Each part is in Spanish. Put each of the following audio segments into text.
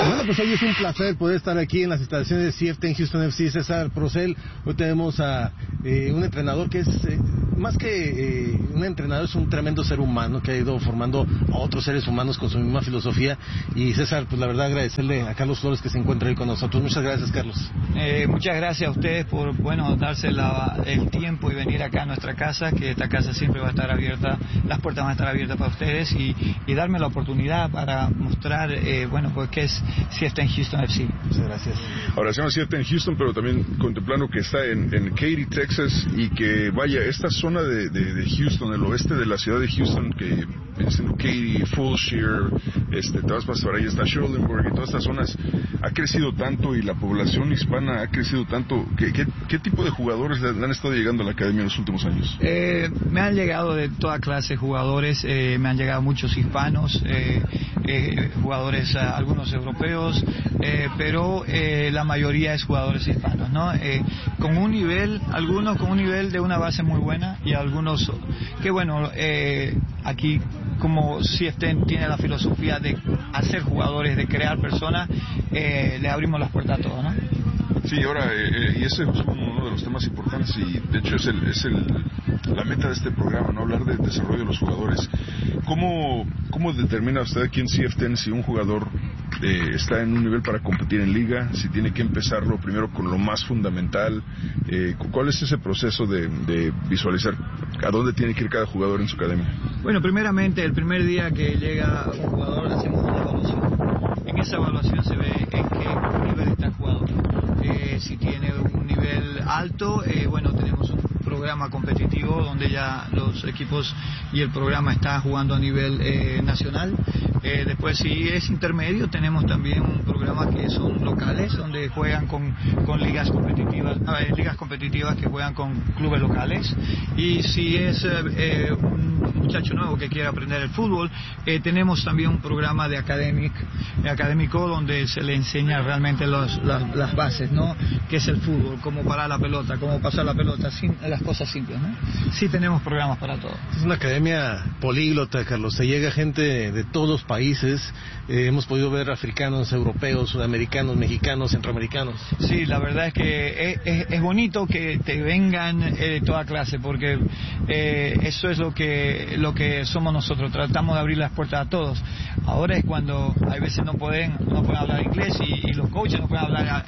Bueno, pues hoy es un placer poder estar aquí en las instalaciones de CF10 Houston FC. César Procel, hoy tenemos a un entrenador que es, más que un entrenador, es un tremendo ser humano que ha ido formando a otros seres humanos con su misma filosofía. Y César, pues la verdad agradecerle a Carlos Flores que se encuentra ahí con nosotros. Muchas gracias, Carlos. Muchas gracias a ustedes por, darse el tiempo y venir acá a nuestra casa, que esta casa siempre va a estar abierta, las puertas van a estar abiertas para ustedes y darme la oportunidad para mostrar, pues qué es CF10 Houston FC. Muchas gracias. Ahora se llama CF10 Houston, pero también contemplando que está en Katy, Texas, y que vaya, esta zona de Houston, el oeste de la ciudad de Houston, que viene siendo Katy, Fulshire, te vas para ahí, está Schulenburg y todas estas zonas, ha crecido tanto y la población hispana ha crecido tanto. ¿Qué tipo de jugadores le han estado llegando a la academia en los últimos años? Me han llegado de toda clase de jugadores, me han llegado muchos hispanos, jugadores, algunos europeos, pero la mayoría es jugadores hispanos, ¿no? Con un nivel, algunos con un nivel de una base muy buena y algunos que aquí como CF10 tiene la filosofía de hacer jugadores, de crear personas, le abrimos las puertas a todos, ¿no? Sí, ahora, y ese es uno de los temas importantes y de hecho es la meta de este programa, ¿no? Hablar del desarrollo de los jugadores. ¿Cómo determina usted aquí en CF10 si un jugador está en un nivel para competir en liga, si tiene que empezarlo primero con lo más fundamental? ¿Cuál es ese proceso de visualizar a dónde tiene que ir cada jugador en su academia? Bueno, primeramente, el primer día que llega un jugador hacemos una evaluación. En esa evaluación se ve en qué nivel está el jugador. Si tiene un nivel alto, tenemos un programa competitivo donde ya los equipos y el programa está jugando a nivel nacional. Después, si es intermedio, tenemos también un programa que son locales, donde juegan con ligas competitivas que juegan con clubes locales. Y si es un muchacho nuevo que quiere aprender el fútbol, tenemos también un programa de académico donde se le enseña realmente las bases, ¿no? Que es el fútbol, cómo parar la pelota, cómo pasar la pelota, las cosas simples, ¿no? Sí tenemos programas para todo. Es una academia políglota, Carlos. Se llega gente de todos los países. Hemos podido ver africanos, europeos, sudamericanos, mexicanos, centroamericanos. Sí, la verdad es que es bonito que te vengan de toda clase, porque eso es lo que somos nosotros. Tratamos de abrir las puertas a todos. Ahora es cuando hay veces no pueden hablar inglés y los coaches no pueden hablar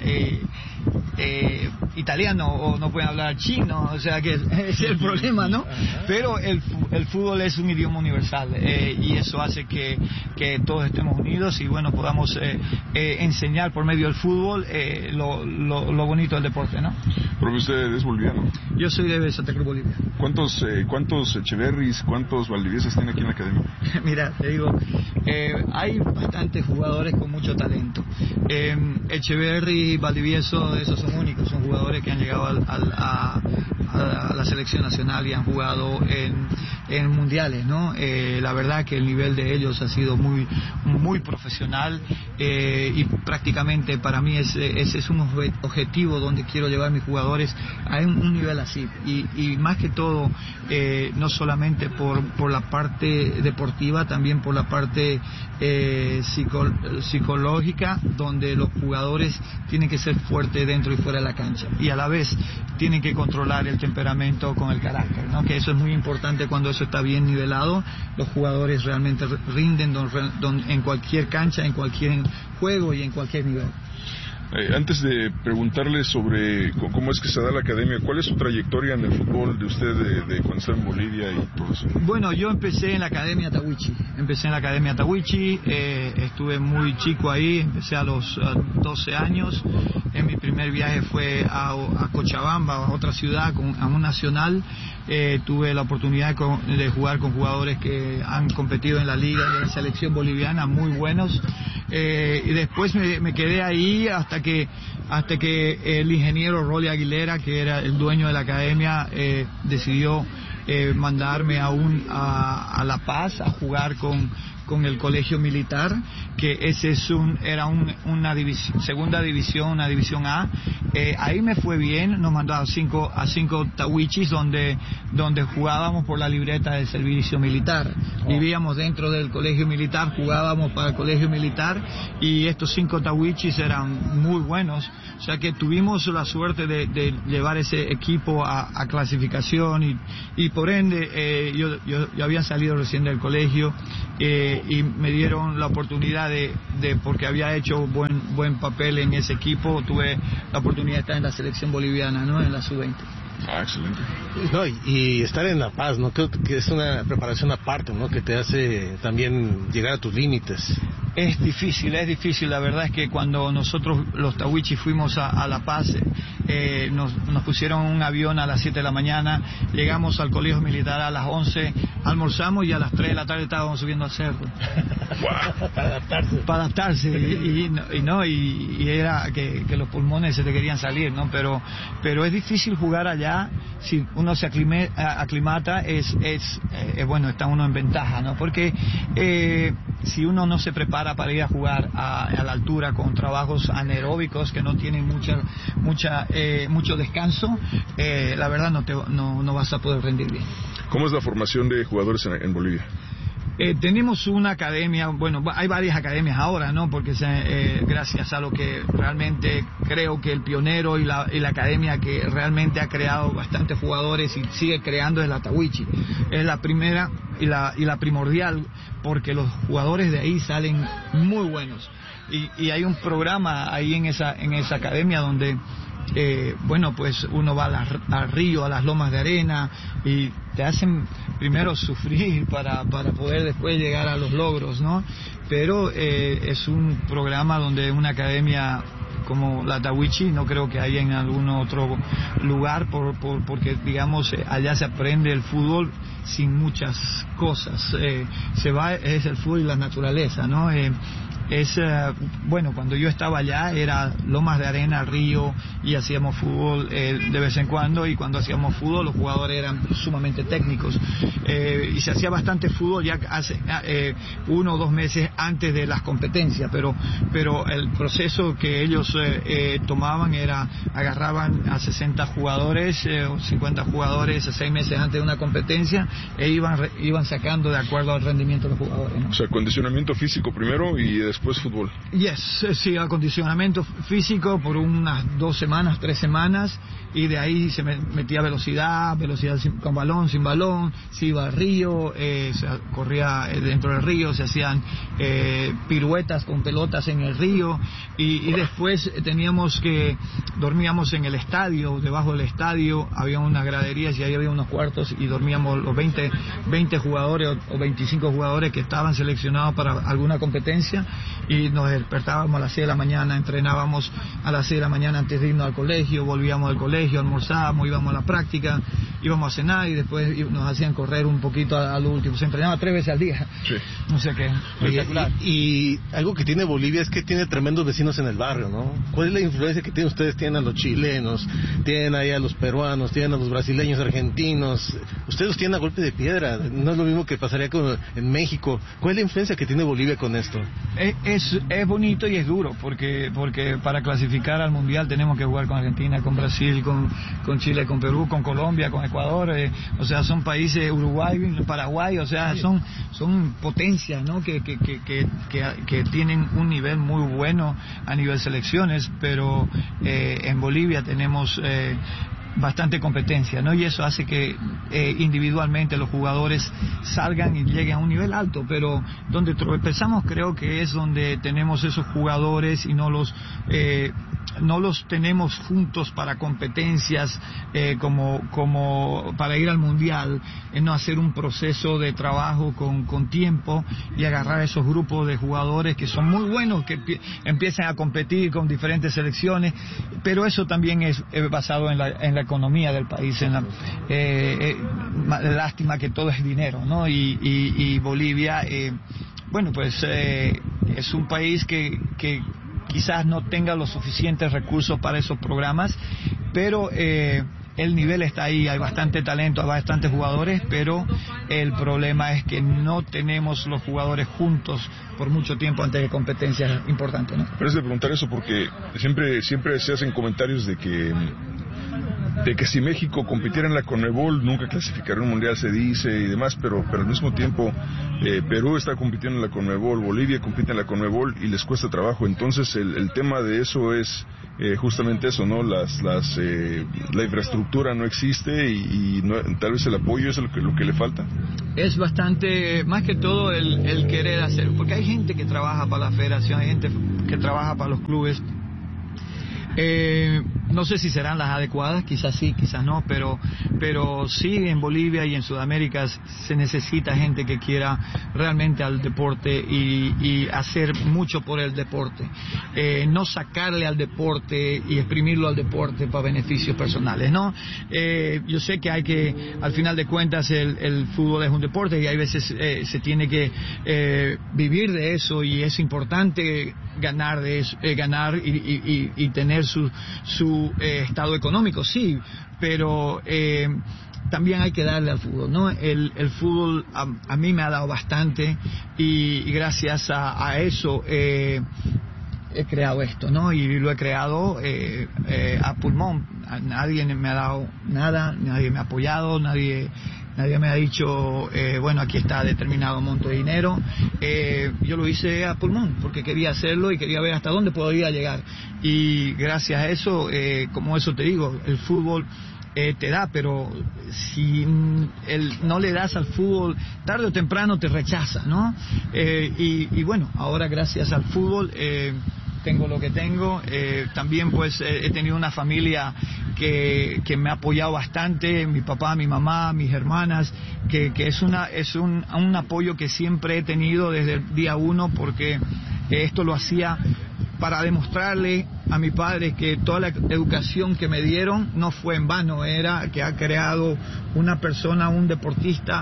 italiano o no pueden hablar chino, o sea que es el problema, ¿no? Pero el fútbol es un idioma universal y eso hace que todos estemos unidos y podamos enseñar por medio del fútbol lo bonito del deporte, ¿no? Pero usted es boliviano. Yo soy de Santa Cruz, Bolivia. ¿Cuántos Echeverris, cuántos Valdivieses tiene aquí en la academia? Mira, te digo, hay bastantes jugadores con mucho talento. Echeverri y Valdivieso, esos son únicos, son jugadores que han llegado a la selección nacional y han jugado en mundiales, ¿no? La verdad que el nivel de ellos ha sido muy, muy profesional y prácticamente para mí ese es un objetivo donde quiero llevar a mis jugadores a un nivel así y más que todo no solamente por la parte deportiva, también por la parte psicológica, donde los jugadores tienen que ser fuertes dentro y fuera de la cancha y a la vez tienen que controlar el temperamento con el carácter, ¿no? Que eso es muy importante. Cuando eso está bien nivelado, los jugadores realmente rinden en cualquier cancha, en cualquier juego y en cualquier nivel. Antes de preguntarle sobre cómo es que se da la academia, ¿cuál es su trayectoria en el fútbol de usted de cuando está en Bolivia y todo eso? Bueno, yo empecé en la Academia Tawichi. Estuve muy chico ahí, empecé a los 12 años. En mi primer viaje fue a Cochabamba, a otra ciudad, a un nacional. Tuve la oportunidad de jugar con jugadores que han competido en la liga y en la selección boliviana, muy buenos. Y después me quedé ahí hasta que el ingeniero Rolly Aguilera, que era el dueño de la academia, decidió mandarme a La Paz a jugar con con el colegio militar, que ese es una segunda división, una división A. Ahí me fue bien, nos mandó a cinco tawichis donde jugábamos por la libreta del servicio militar. Vivíamos dentro del colegio militar, jugábamos para el colegio militar, y estos 5 tawichis eran muy buenos, o sea que tuvimos la suerte de llevar ese equipo a clasificación, y por ende yo había salido recién del colegio, y me dieron la oportunidad porque había hecho buen papel en ese equipo, tuve la oportunidad de estar en la selección boliviana, ¿no? En la sub-20. Ah, excelente. No, y estar en La Paz, ¿no? Creo que es una preparación aparte, ¿no? Que te hace también llegar a tus límites. Es difícil, la verdad es que cuando nosotros los tawichis fuimos a La Paz, nos pusieron un avión a las 7 de la mañana, llegamos al colegio militar a las 11, almorzamos y a las 3 de la tarde estábamos subiendo al cerro. Para adaptarse, y era que los pulmones se te querían salir, ¿no? Pero es difícil jugar allá. Si uno se aclimata, bueno, está uno en ventaja, ¿no? Porque si uno no se prepara para ir a jugar a la altura con trabajos anaeróbicos que no tienen mucho descanso, la verdad no vas a poder rendir bien. ¿Cómo es la formación de jugadores en Bolivia? Tenemos una academia, bueno, hay varias academias ahora, ¿no? Porque gracias a lo que realmente creo que el pionero y la academia que realmente ha creado bastantes jugadores y sigue creando es la Tawichi. Es la primera y la primordial, porque los jugadores de ahí salen muy buenos. Y hay un programa ahí en esa academia donde bueno, pues uno va al río, a las lomas de arena, y te hacen primero sufrir para poder después llegar a los logros, ¿no? Pero es un programa donde una academia como la Tawichi no creo que haya en algún otro lugar, porque digamos allá se aprende el fútbol sin muchas cosas, es el fútbol y la naturaleza, ¿no? Bueno, cuando yo estaba allá era lomas de arena, río, y hacíamos fútbol de vez en cuando, y cuando hacíamos fútbol los jugadores eran sumamente técnicos, y se hacía bastante fútbol ya hace 1 o 2 meses antes de las competencias, pero el proceso que ellos tomaban era, agarraban a 60 jugadores o 50 jugadores 6 meses antes de una competencia, e iban sacando de acuerdo al rendimiento de los jugadores, ¿no? O sea, acondicionamiento físico primero y después fútbol. Sí, acondicionamiento físico por unas 2 semanas, 3 semanas, y de ahí se metía velocidad con balón, sin balón, se iba al río, se corría dentro del río, se hacían piruetas con pelotas en el río, y después dormíamos en el estadio, debajo del estadio había unas graderías y ahí había unos cuartos, y dormíamos los 20 jugadores o 25 jugadores que estaban seleccionados para alguna competencia, y nos despertábamos a las 6 de la mañana, entrenábamos a las 6 de la mañana antes de irnos al colegio, volvíamos del colegio, almorzábamos, íbamos a la práctica, íbamos a cenar, y después nos hacían correr un poquito a lo último. Se entrenaba 3 veces al día. Sí. No sé qué. Espectacular. Y algo que tiene Bolivia es que tiene tremendos vecinos en el barrio, ¿no? ¿Cuál es la influencia que ustedes tienen a los chilenos, tienen ahí a los peruanos, tienen a los brasileños, argentinos? Ustedes los tienen a golpe de piedra. No es lo mismo que pasaría en México. ¿Cuál es la influencia que tiene Bolivia con esto? Es bonito y es duro, porque para clasificar al Mundial tenemos que jugar con Argentina, con Brasil, con Chile, con Perú, con Colombia, con Ecuador, o sea, son países, Uruguay, Paraguay, o sea, son potencias, ¿no? Que tienen un nivel muy bueno a nivel selecciones, pero en Bolivia tenemos bastante competencia, ¿no? Y eso hace que individualmente los jugadores salgan y lleguen a un nivel alto, pero donde tropezamos creo que es donde tenemos esos jugadores y no los tenemos juntos para competencias como para ir al Mundial, no hacer un proceso de trabajo con tiempo y agarrar esos grupos de jugadores que son muy buenos, que empiezan a competir con diferentes selecciones, pero eso también es basado en la economía del país, lástima que todo es dinero, ¿no? Y Bolivia, bueno, pues es un país que quizás no tenga los suficientes recursos para esos programas, pero el nivel está ahí, hay bastante talento, hay bastantes jugadores, pero El problema es que no tenemos los jugadores juntos por mucho tiempo antes de competencias importantes, ¿no? Pero es de preguntar eso porque siempre se hacen comentarios de que si México compitiera en la CONMEBOL nunca clasificaría un mundial, se dice y demás, pero al mismo tiempo Perú está compitiendo en la CONMEBOL, Bolivia compite en la CONMEBOL y les cuesta trabajo. Entonces el tema de eso es justamente eso, ¿no? La infraestructura no existe y no, tal vez el apoyo es lo que le falta. Es bastante, más que todo el querer hacer, porque hay gente que trabaja para la federación, hay gente que trabaja para los clubes. No sé si serán las adecuadas, quizás sí, quizás no, pero sí en Bolivia y en Sudamérica se necesita gente que quiera realmente al deporte y hacer mucho por el deporte, no sacarle al deporte y exprimirlo al deporte para beneficios personales, ¿no? Yo sé que hay que, al final de cuentas el fútbol es un deporte y hay veces se tiene que vivir de eso y es importante ganar de eso, ganar y tener su estado económico, sí, pero también hay que darle al fútbol, ¿no? El fútbol a mí me ha dado bastante y gracias a eso he creado esto, ¿no? Y lo he creado a pulmón. Nadie me ha dado nada, nadie me ha apoyado, nadie me ha dicho, bueno, aquí está determinado monto de dinero. Yo lo hice a pulmón, porque quería hacerlo y quería ver hasta dónde podía llegar. Y gracias a eso, como eso te digo, el fútbol te da, pero si no le das al fútbol, tarde o temprano te rechaza, ¿no? Y bueno, ahora gracias al fútbol tengo lo que tengo. También pues he tenido una familia que me ha apoyado bastante, mi papá, mi mamá, mis hermanas, que es un apoyo que siempre he tenido desde el día uno, porque esto lo hacía para demostrarle a mi padre que toda la educación que me dieron no fue en vano, era que ha creado una persona, un deportista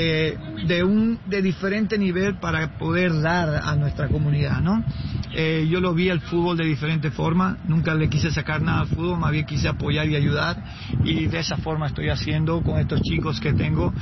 de diferente nivel para poder dar a nuestra comunidad, ¿no? Yo lo vi el fútbol de diferente forma, nunca le quise sacar nada al fútbol, más bien quise apoyar y ayudar, y de esa forma estoy haciendo con estos chicos que tengo.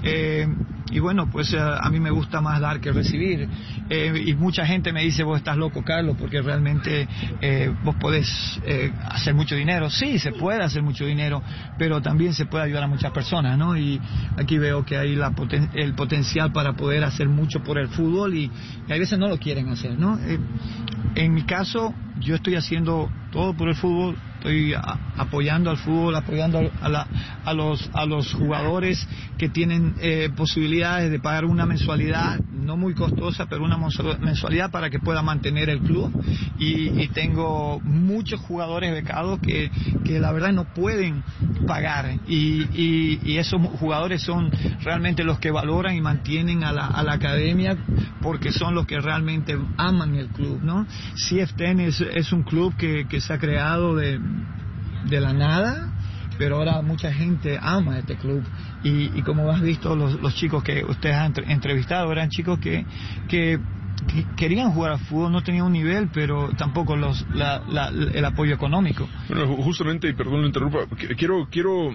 Y bueno, pues a mí me gusta más dar que recibir, y mucha gente me dice: vos estás loco, Carlos, porque realmente vos podés hacer mucho dinero. Sí, se puede hacer mucho dinero, pero también se puede ayudar a muchas personas, ¿no? Y aquí veo que hay el potencial para poder hacer mucho por el fútbol, y a veces no lo quieren hacer, ¿no? En mi caso, yo estoy haciendo todo por el fútbol, estoy apoyando al fútbol, apoyando a los jugadores que tienen posibilidades de pagar una mensualidad, no muy costosa, pero una mensualidad para que pueda mantener el club, y tengo muchos jugadores becados que la verdad no pueden pagar, y esos jugadores son realmente los que valoran y mantienen a la academia, porque son los que realmente aman el club, ¿no? CF10 es un club que se ha creado de la nada, pero ahora mucha gente ama este club, y como has visto, los chicos que ustedes han entrevistado eran chicos que querían jugar al fútbol, no tenían un nivel, pero tampoco el apoyo económico. Bueno, justamente, y perdón lo interrumpa, quiero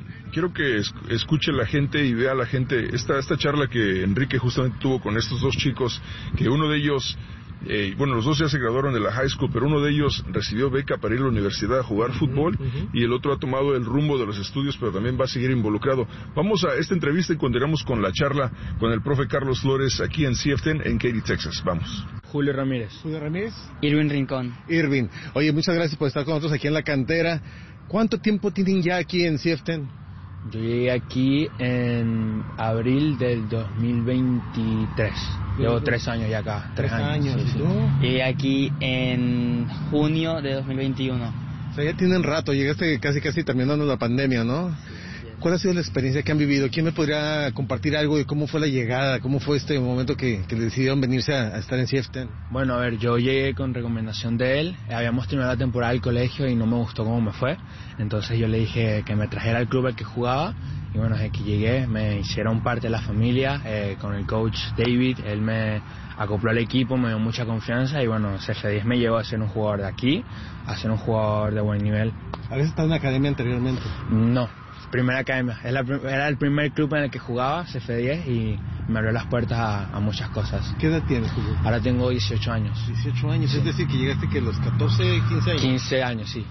que escuche la gente y vea la gente esta charla que Enrique justamente tuvo con estos dos chicos, que uno de ellos, bueno, los dos ya se graduaron de la high school, pero uno de ellos recibió beca para ir a la universidad a jugar fútbol, y el otro ha tomado el rumbo de los estudios, pero también va a seguir involucrado. Vamos a esta entrevista y continuamos con la charla con el profe Carlos Flores aquí en CF10 en Katy, Texas. Vamos. Julio Ramírez. Irvin Rincón. Irvin, oye, muchas gracias por estar con nosotros aquí en la cantera. ¿Cuánto tiempo tienen ya aquí en CF10? Yo llegué aquí en abril del 2023. Llevo 3 años ya acá. 3 años. Sí, sí. Llegué aquí en junio de 2021. O sea, ya tienen rato, llegaste casi terminando la pandemia, ¿no? ¿Cuál ha sido la experiencia que han vivido? ¿Quién me podría compartir algo de cómo fue la llegada? ¿Cómo fue este momento que decidieron venirse a estar en CF10? Bueno, a ver, yo llegué con recomendación de él. Habíamos terminado la temporada del colegio y no me gustó cómo me fue. Entonces yo le dije que me trajera al club al que jugaba. Y bueno, desde que llegué me hicieron parte de la familia con el coach David. Él me acopló al equipo, me dio mucha confianza y bueno, CF10 me llevó a ser un jugador de aquí, a ser un jugador de buen nivel. ¿Habías estado en la academia anteriormente? No, primera academia. Era el primer club en el que jugaba, CF10, y me abrió las puertas a muchas cosas. ¿Qué edad tienes, Julio? Ahora tengo 18 años. 18 años, sí. Es decir, que llegaste que a los 14, 15 años. 15 años, sí.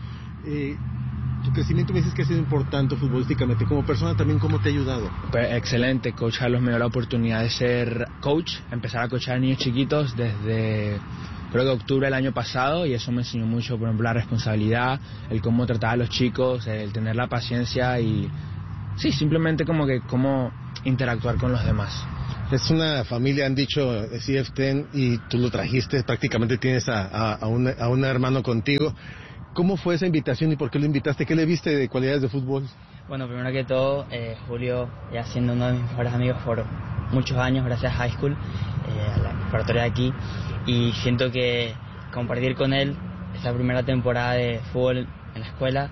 Tu crecimiento me dices que ha sido importante futbolísticamente. Como persona también, ¿cómo te ha ayudado? Pues excelente. Coach Carlos me dio la oportunidad de ser coach, empezar a coachar a niños chiquitos desde creo que octubre del año pasado, y eso me enseñó mucho, por ejemplo, la responsabilidad, el cómo tratar a los chicos, el tener la paciencia y sí, simplemente como que cómo interactuar con los demás. Es una familia, han dicho, CF10, y tú lo trajiste, prácticamente tienes a un hermano contigo. ¿Cómo fue esa invitación y por qué lo invitaste? ¿Qué le viste de cualidades de fútbol? Bueno, primero que todo, Julio, ya siendo uno de mis mejores amigos por muchos años, gracias a High School, a la preparatoria de aquí, y siento que compartir con él esa primera temporada de fútbol en la escuela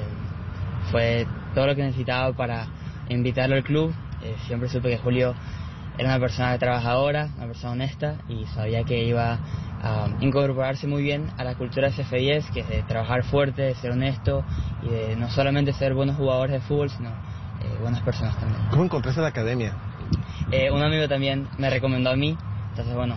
fue todo lo que necesitaba para invitarlo al club. Siempre supe que Julio era una persona trabajadora, una persona honesta, y sabía que iba a incorporarse muy bien a la cultura de CF10, que es de trabajar fuerte, de ser honesto y de no solamente ser buenos jugadores de fútbol, sino buenas personas también. ¿Cómo encontraste la academia? Un amigo también me recomendó a mí, entonces bueno,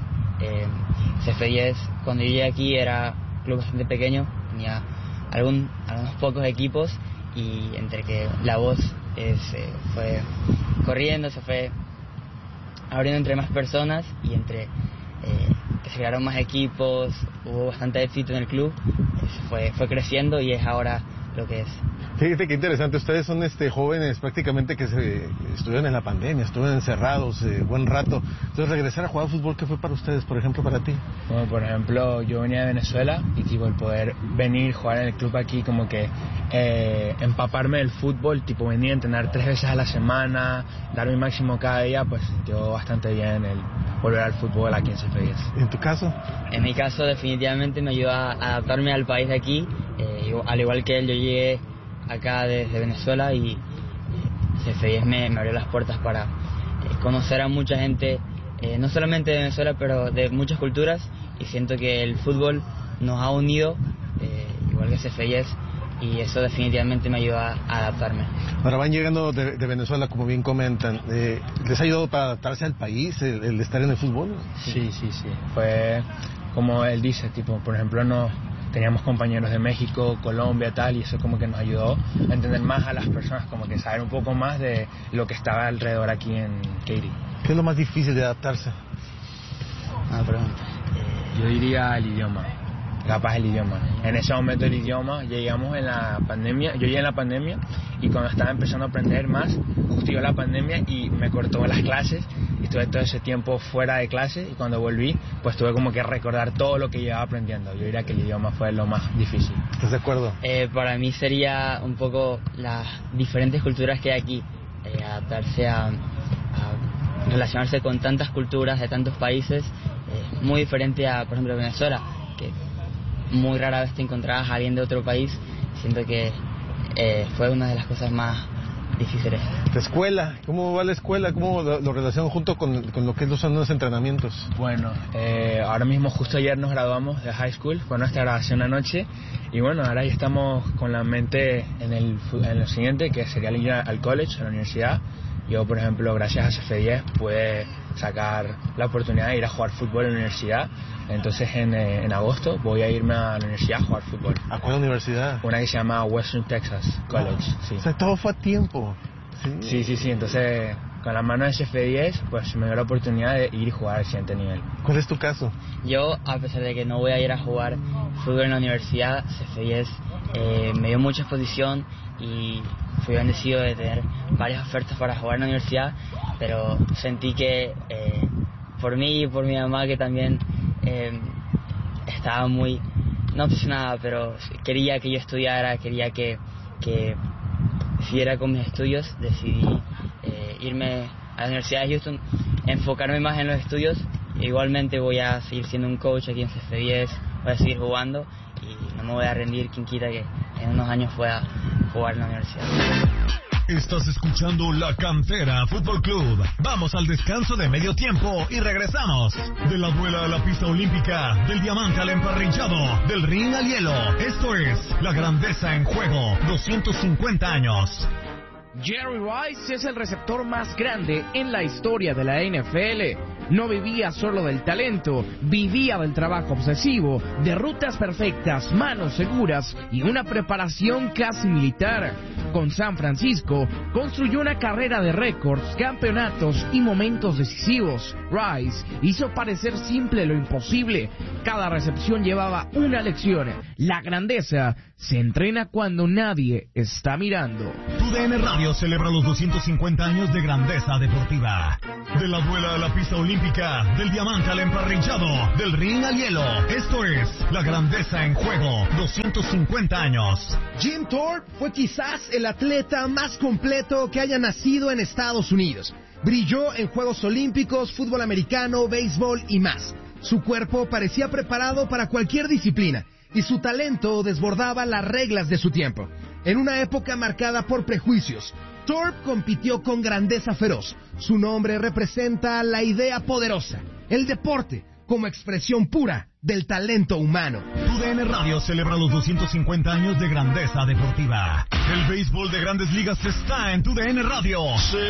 CF10 cuando yo llegué aquí era un club bastante pequeño, tenía algunos pocos equipos, y entre que la voz se fue corriendo, se fue abriendo entre más personas, y entre que se crearon más equipos, hubo bastante éxito en el club, fue creciendo y es ahora lo que es. Fíjate qué interesante, ustedes son jóvenes prácticamente que estuvieron en la pandemia, estuvieron encerrados buen rato. Entonces regresar a jugar fútbol, ¿qué fue para ustedes, por ejemplo, para ti? Bueno, por ejemplo, yo venía de Venezuela y tipo el poder venir, jugar en el club aquí, como que empaparme del fútbol, tipo venir a entrenar 3 veces a la semana, dar mi máximo cada día, pues sintió bastante bien el volver al fútbol aquí en CF10. ¿En tu caso? En mi caso definitivamente me ayudó a adaptarme al país de aquí, al igual que él, yo llegué acá desde Venezuela y CF10 me abrió las puertas para conocer a mucha gente, no solamente de Venezuela, pero de muchas culturas, y siento que el fútbol nos ha unido, igual que CF10, y eso definitivamente me ayudó a adaptarme. Ahora van llegando de Venezuela, como bien comentan. ¿Les ha ayudado para adaptarse al país, el estar en el fútbol? Sí. Fue como él dice, tipo, por ejemplo, teníamos compañeros de México, Colombia, tal, y eso como que nos ayudó a entender más a las personas, como que saber un poco más de lo que estaba alrededor aquí en Katy. ¿Qué es lo más difícil de adaptarse? Yo diría el idioma. Capaz el idioma. En ese momento el idioma, llegamos en la pandemia, yo llegué en la pandemia, y cuando estaba empezando a aprender más, justo llegó la pandemia y me cortó las clases, y estuve todo ese tiempo fuera de clase, y cuando volví, pues tuve como que recordar todo lo que llevaba aprendiendo. Yo diría que el idioma fue lo más difícil. ¿Estás de acuerdo? Para mí sería un poco las diferentes culturas que hay aquí, adaptarse a relacionarse con tantas culturas de tantos países, muy diferente a, por ejemplo, Venezuela, que muy rara vez te encontrabas a alguien de otro país. Siento que fue una de las cosas más difíciles. ¿La escuela? ¿Cómo va la escuela? ¿Cómo lo relacionan junto con lo que son los entrenamientos? Bueno, ahora mismo justo ayer nos graduamos de high school, fue nuestra graduación anoche, y bueno, ahora ya estamos con la mente en lo siguiente, que sería ir al college, a la universidad. Yo, por ejemplo, gracias a CF10 pude sacar la oportunidad de ir a jugar fútbol en la universidad. Entonces en agosto voy a irme a la universidad a jugar fútbol. ¿A cuál universidad? Una que se llama Western Texas College. Sí. O sea, todo fue a tiempo. Sí. Entonces, con la mano de CF10, pues me dio la oportunidad de ir y jugar al siguiente nivel. ¿Cuál es tu caso? Yo, a pesar de que no voy a ir a jugar fútbol en la universidad, CF10 me dio mucha exposición y fui bendecido de tener varias ofertas para jugar en la universidad, pero sentí que por mí y por mi mamá, que también estaba muy, no obsesionada, pero quería que yo estudiara, quería que siguiera con mis estudios, decidí irme a la Universidad de Houston, enfocarme más en los estudios. Igualmente voy a seguir siendo un coach aquí en CF10, voy a seguir jugando y no me voy a rendir. Quien quita que en unos años pueda jugar en la universidad. Estás escuchando La Cantera Fútbol Club. Vamos al descanso de medio tiempo y regresamos. De la duela a la pista olímpica, del diamante al emparrillado, del ring al hielo. Esto es La Grandeza en Juego, 250 años. Jerry Rice es el receptor más grande en la historia de la NFL. No vivía solo del talento, vivía del trabajo obsesivo, de rutas perfectas, manos seguras y una preparación casi militar. Con San Francisco, construyó una carrera de récords, campeonatos y momentos decisivos. Rice hizo parecer simple lo imposible. Cada recepción llevaba una lección. La grandeza se entrena cuando nadie está mirando. TUDN Radio celebra los 250 años de grandeza deportiva. De la duela a la pista olímpica, del diamante al emparrillado, del ring al hielo. Esto es la grandeza en juego. 250 años. Jim Thorpe fue quizás el atleta más completo que haya nacido en Estados Unidos. Brilló en Juegos Olímpicos, fútbol americano, béisbol y más. Su cuerpo parecía preparado para cualquier disciplina y su talento desbordaba las reglas de su tiempo. En una época marcada por prejuicios, Thorpe compitió con grandeza feroz. Su nombre representa la idea poderosa, el deporte como expresión pura del talento humano. TUDN Radio celebra los 250 años de grandeza deportiva. El béisbol de Grandes Ligas está en TUDN Radio. Se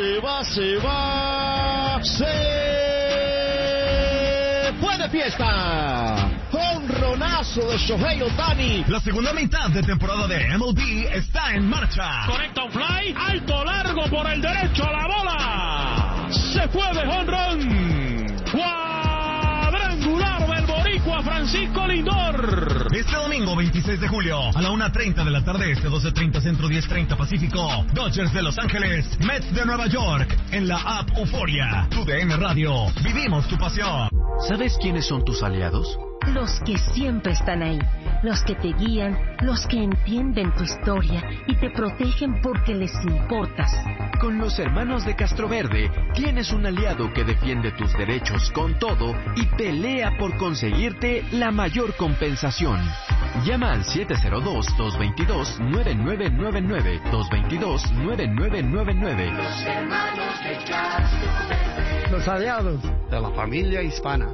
fue de fiesta. Honronazo de Shohei Ohtani. La segunda mitad de temporada de MLB está en marcha. Conecta un fly, alto, largo por el derecho a la bola. Se fue de jonrón. Cuadrangular del boricua Francisco Lindor. Este domingo 26 de julio a la 1:30 de la tarde, 12:30 Centro, 10:30 Pacífico. Dodgers de Los Ángeles, Mets de Nueva York, en la app Euforia. TUDN Radio, vivimos tu pasión. ¿Sabes quiénes son tus aliados? Los que siempre están ahí, los que te guían, los que entienden tu historia y te protegen porque les importas. Con los hermanos de Castroverde tienes un aliado que defiende tus derechos con todo y pelea por conseguirte la mayor compensación. Llama al 702-222-9999, 222-9999. Los hermanos de Castroverde. Los aliados de la familia hispana.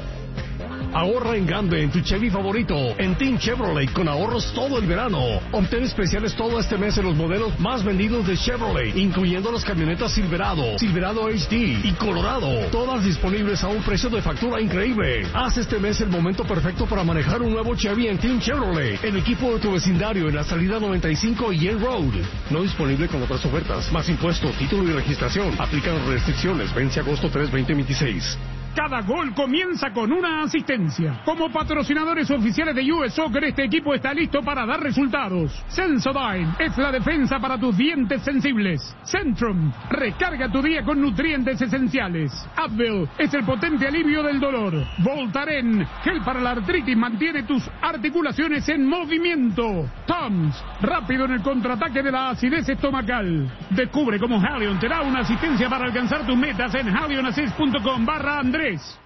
Ahorra en grande en tu Chevy favorito, en Team Chevrolet, con ahorros todo el verano. Obtén especiales todo este mes en los modelos más vendidos de Chevrolet, incluyendo las camionetas Silverado, Silverado HD y Colorado, todas disponibles a un precio de factura increíble. Haz este mes el momento perfecto para manejar un nuevo Chevy en Team Chevrolet, el equipo de tu vecindario en la salida 95 y Yale Road. No disponible con otras ofertas, más impuesto, título y registración. Aplican restricciones, vence agosto 3, 2026. Cada gol comienza con una asistencia. Como patrocinadores oficiales de US Soccer, este equipo está listo para dar resultados. Sensodyne es la defensa para tus dientes sensibles. Centrum, recarga tu día con nutrientes esenciales. Advil es el potente alivio del dolor. Voltaren, gel para la artritis, mantiene tus articulaciones en movimiento. Tums, rápido en el contraataque de la acidez estomacal. Descubre cómo Halion te da una asistencia para alcanzar tus metas en halionassist.com/Andrés.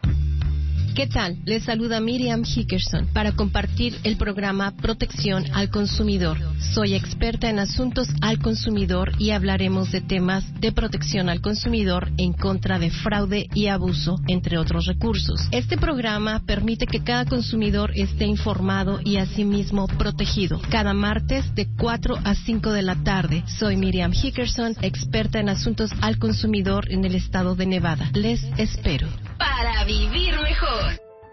¿Qué tal? Les saluda Miriam Hickerson para compartir el programa Protección al Consumidor. Soy experta en asuntos al consumidor y hablaremos de temas de protección al consumidor en contra de fraude y abuso, entre otros recursos. Este programa permite que cada consumidor esté informado y asimismo protegido. Cada martes de 4 a 5 de la tarde. Soy Miriam Hickerson, experta en asuntos al consumidor en el estado de Nevada. Les espero. Para vivir mejor.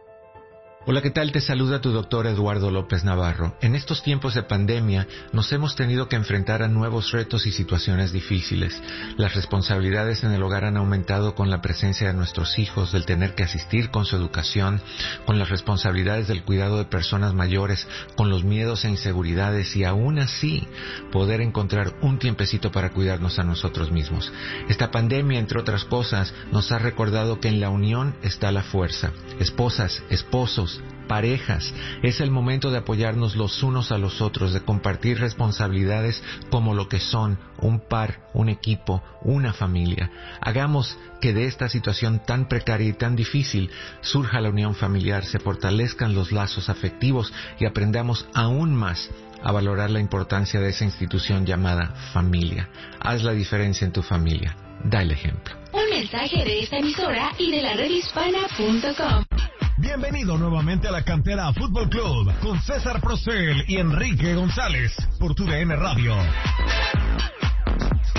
Hola, ¿qué tal? Te saluda tu doctor Eduardo López Navarro. En estos tiempos de pandemia nos hemos tenido que enfrentar a nuevos retos y situaciones difíciles. Las responsabilidades en el hogar han aumentado con la presencia de nuestros hijos, del tener que asistir con su educación, con las responsabilidades del cuidado de personas mayores, con los miedos e inseguridades y aún así poder encontrar un tiempecito para cuidarnos a nosotros mismos. Esta pandemia, entre otras cosas, nos ha recordado que en la unión está la fuerza. Esposas, esposos, parejas, es el momento de apoyarnos los unos a los otros, de compartir responsabilidades como lo que son un par, un equipo, una familia. Hagamos que de esta situación tan precaria y tan difícil surja la unión familiar, se fortalezcan los lazos afectivos y aprendamos aún más a valorar la importancia de esa institución llamada familia. Haz la diferencia en tu familia. Da el ejemplo. Un mensaje de esta emisora y de la redhispana.com. Bienvenido nuevamente a la Cantera Fútbol Club con César Procel y Enrique González por TUDN Radio.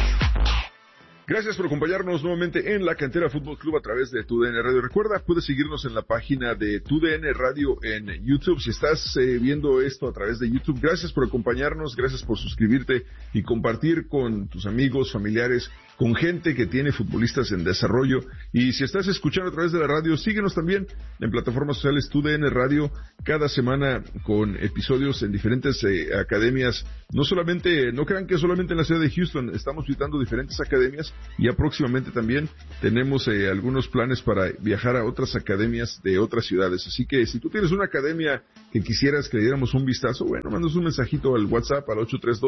Gracias por acompañarnos nuevamente en La Cantera Fútbol Club a través de TUDN Radio. Recuerda, puedes seguirnos en la página de TUDN Radio en YouTube. Si estás viendo esto a través de YouTube, gracias por acompañarnos, gracias por suscribirte y compartir con tus amigos, familiares, con gente que tiene futbolistas en desarrollo. Y si estás escuchando a través de la radio, síguenos también en plataformas sociales TUDN Radio, cada semana con episodios en diferentes academias. No crean que solamente en la ciudad de Houston, estamos visitando diferentes academias y ya próximamente también tenemos algunos planes para viajar a otras academias de otras ciudades. Así que si tú tienes una academia que quisieras que le diéramos un vistazo, bueno, mandas un mensajito al WhatsApp al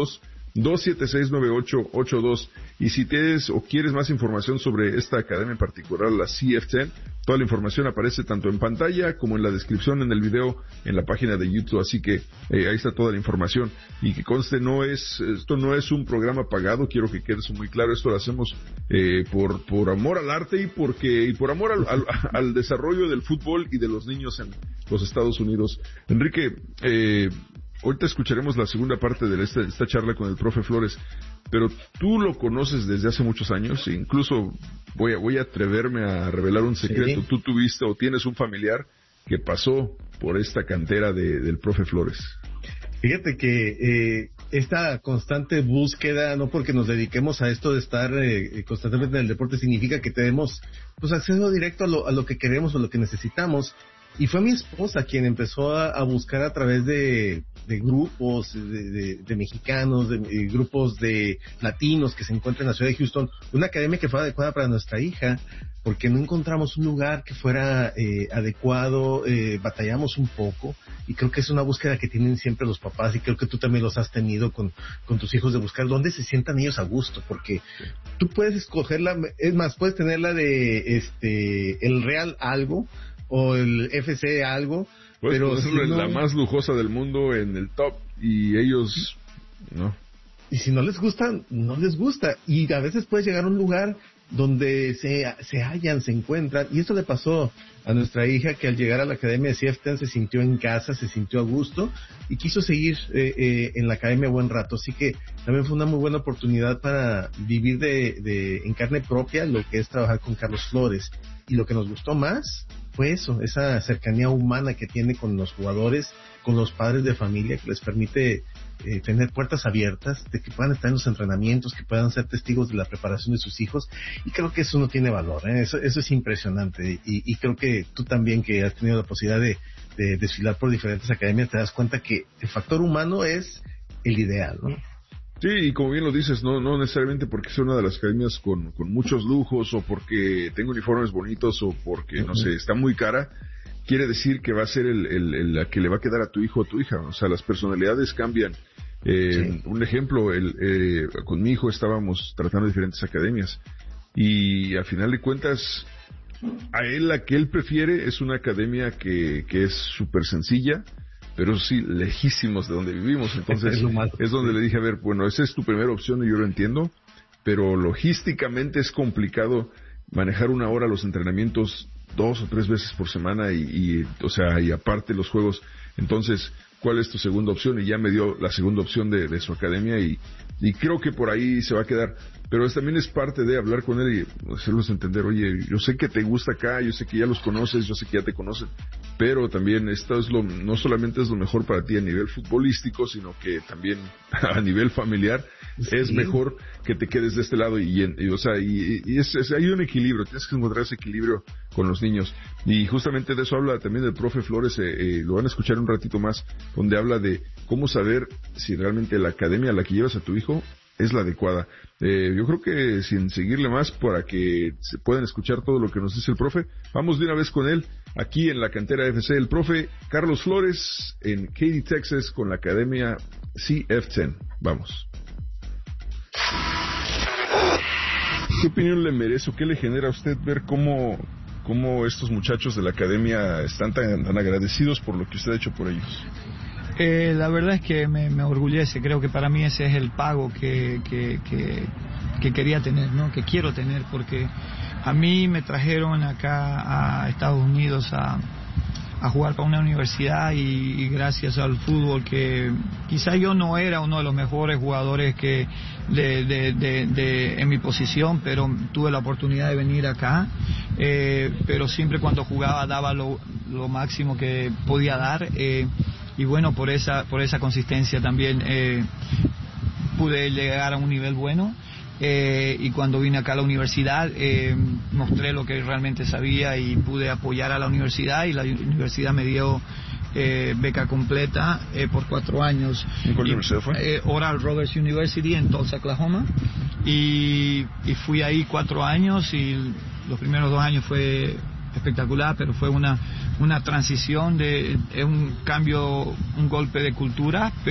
832-276-9882. Y si tienes o quieres más información sobre esta academia en particular, la CF10, toda la información aparece tanto en pantalla como en la descripción en el video en la página de YouTube. Así que ahí está toda la información. Y que conste, esto no es un programa pagado, quiero que quede eso muy claro. Esto lo hacemos por amor al arte y por amor al desarrollo del fútbol y de los niños en los Estados Unidos. Enrique, ahorita escucharemos la segunda parte de esta charla con el profe Flores, pero tú lo conoces desde hace muchos años, e incluso voy a atreverme a revelar un secreto. ¿Sí? Tú tuviste o tienes un familiar que pasó por esta cantera del profe Flores. Fíjate que esta constante búsqueda, no porque nos dediquemos a esto de estar constantemente en el deporte, significa que tenemos pues acceso directo a lo que queremos o lo que necesitamos. Y fue mi esposa quien empezó a buscar a través de grupos de mexicanos, de grupos de latinos que se encuentran en la ciudad de Houston, una academia que fuera adecuada para nuestra hija, porque no encontramos un lugar que fuera adecuado, batallamos un poco, y creo que es una búsqueda que tienen siempre los papás, y creo que tú también los has tenido con tus hijos, de buscar dónde se sientan ellos a gusto, porque tú puedes escogerla, es más, puedes tenerla de el Real algo, o el FC algo, pues pero si no, la más lujosa del mundo en el top, y ellos no. Y si no les gusta, no les gusta, y a veces puedes llegar a un lugar donde se hallan, se encuentran, y esto le pasó a nuestra hija, que al llegar a la academia de CF10 se sintió en casa, se sintió a gusto, y quiso seguir en la academia buen rato. Así que también fue una muy buena oportunidad para vivir en carne propia lo que es trabajar con Carlos Flores. Y lo que nos gustó más fue eso, esa cercanía humana que tiene con los jugadores, con los padres de familia, que les permite tener puertas abiertas, de que puedan estar en los entrenamientos, que puedan ser testigos de la preparación de sus hijos. Y creo que eso no tiene valor, eso es impresionante. Y creo que tú también, que has tenido la posibilidad de desfilar por diferentes academias, te das cuenta que el factor humano es el ideal, ¿no? Sí, y como bien lo dices, no necesariamente porque sea una de las academias con muchos lujos, o porque tenga uniformes bonitos, o porque, no sé, está muy cara, quiere decir que va a ser la que le va a quedar a tu hijo o a tu hija. O sea, las personalidades cambian. Sí. Un ejemplo, con mi hijo estábamos tratando diferentes academias, y al final de cuentas, a él la que él prefiere es una academia que es súper sencilla, pero sí, lejísimos de donde vivimos. Entonces es donde le dije, a ver, bueno, esa es tu primera opción y yo lo entiendo, pero logísticamente es complicado manejar una hora los entrenamientos 2 o 3 veces por semana y aparte los juegos. Entonces, ¿cuál es tu segunda opción? Y ya me dio la segunda opción de su academia, y creo que por ahí se va a quedar. Pero también es parte de hablar con él y hacerlos entender, oye, yo sé que te gusta acá, yo sé que ya los conoces, yo sé que ya te conocen, pero también esto no solamente es lo mejor para ti a nivel futbolístico, sino que también a nivel familiar es mejor que te quedes de este lado, hay un equilibrio, tienes que encontrar ese equilibrio con los niños. Y justamente de eso habla también el profe Flores, lo van a escuchar un ratito más, donde habla de cómo saber si realmente la academia a la que llevas a tu hijo es la adecuada. Yo creo que sin seguirle más, para que se puedan escuchar todo lo que nos dice el profe, vamos de una vez con él, aquí en la Cantera FC, el profe Carlos Flores, en Katy, Texas, con la academia CF10. Vamos. ¿Qué opinión le merece o qué le genera a usted ver cómo estos muchachos de la academia están tan agradecidos por lo que usted ha hecho por ellos? La verdad es que me orgullece. Creo que para mí ese es el pago que quería tener, ¿no? Que quiero tener, porque a mí me trajeron acá a Estados Unidos a jugar para una universidad y gracias al fútbol, que quizá yo no era uno de los mejores jugadores que en mi posición, pero tuve la oportunidad de venir acá, pero siempre cuando jugaba daba lo máximo que podía dar, y bueno, por esa consistencia también pude llegar a un nivel bueno. Y cuando vine acá a la universidad mostré lo que realmente sabía y pude apoyar a la universidad, y la universidad me dio beca completa por 4 años. ¿En cuál universidad fue? Oral Roberts University en Tulsa, Oklahoma, y fui ahí 4 años, y los primeros 2 años fue espectacular, pero fue una transición, un cambio, un golpe de cultura,